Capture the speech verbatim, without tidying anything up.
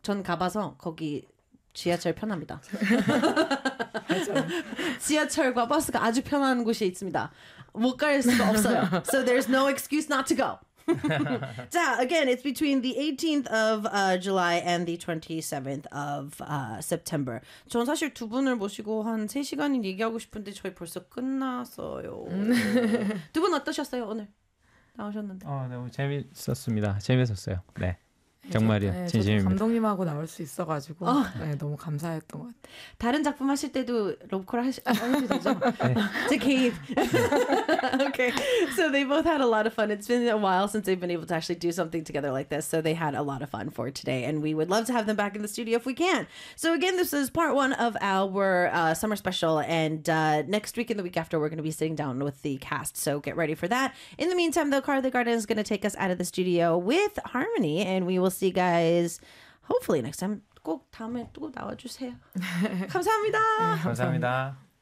전 가봐서 거기 지하철 편합니다. 지하철과 버스가 아주 편한 곳이 있습니다. 못 갈 수가 없어요. So there's no excuse not to go. 자, again, it's between the eighteenth of uh, July and the twenty-seventh of uh, September. 전 사실 두 분을 모시고 한 세 시간은 얘기하고 싶은데 저희 벌써 끝났어요. 두 분 어떠셨어요, 오늘? 나오셨는데. 어, 너무 재밌었습니다. 재밌었어요. 네. 정말이요. 네, 진심입니다. 저도 감독님하고 나올 수 있어가지고 어. 네, 너무 감사했던 것 같아요. 다른 작품 하실 때도 로컬 하시, 하셔도 되죠? 제 개인. Okay. So they both had a lot of fun. It's been a while since they've been able to actually do something together like this. So they had a lot of fun for today. And we would love to have them back in the studio if we can. So again, this is part one of our uh, summer special. And uh, next week and the week after, we're going to be sitting down with the cast. So get ready for that. In the meantime, though, Carly Garden is going to take us out of the studio with Harmony. And we will see you guys hopefully next time. 꼭 다음에 또 나와주세요. 감사합니다. 감사합니다.